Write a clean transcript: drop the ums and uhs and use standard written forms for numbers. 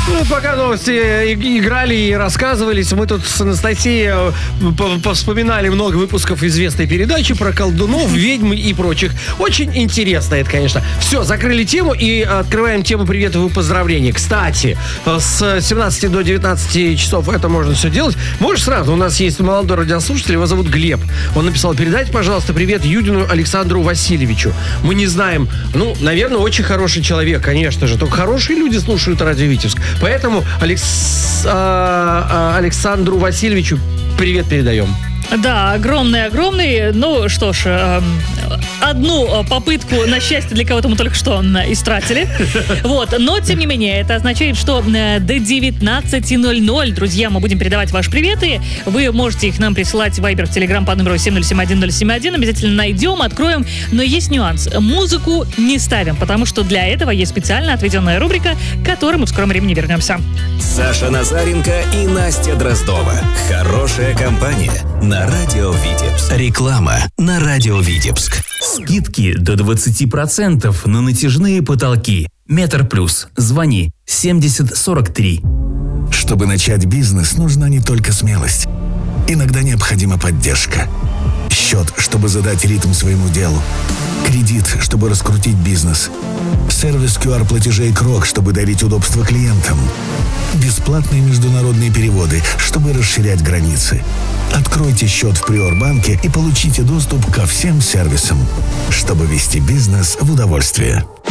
Ну, пока новости играли и рассказывались, мы тут с Анастасией повспоминали много выпусков известной передачи про колдунов, ведьм и прочих. Очень интересно это, конечно. Все, закрыли тему и открываем тему приветов и поздравлений. Кстати, с 17 до 19 часов это можно все делать. Можешь сразу, у нас есть молодой радиослушатель, его зовут Глеб. Он написал: передайте, пожалуйста, привет Юдину Александру Васильевичу. Мы не знаем, наверное, очень хороший человек, конечно же. Только хорошие люди слушают радио Витебск. Поэтому Александру Васильевичу привет передаем. Да, огромный. Ну что ж, одну попытку на счастье для кого-то мы только что истратили. Вот. Но, тем не менее, это означает, что до 19:00, друзья, мы будем передавать ваши приветы. Вы можете их нам присылать в Viber, в Telegram по номеру 7071071. Обязательно найдем, откроем. Но есть нюанс. Музыку не ставим, потому что для этого есть специально отведенная рубрика, к которой мы в скором времени вернемся. Саша Назаренко и Настя Дроздова. Хорошая компания на радио Витебск. Реклама на радио Витебск. Скидки до 20% на натяжные потолки. Метр Плюс. Звони 7043. Чтобы начать бизнес, нужна не только смелость. Иногда необходима поддержка. Счет, чтобы задать ритм своему делу. Кредит, чтобы раскрутить бизнес. Сервис QR-платежей Крок, чтобы дарить удобство клиентам. Бесплатные международные переводы, чтобы расширять границы. Откройте счет в Приорбанке и получите доступ ко всем сервисам, чтобы вести бизнес в удовольствие.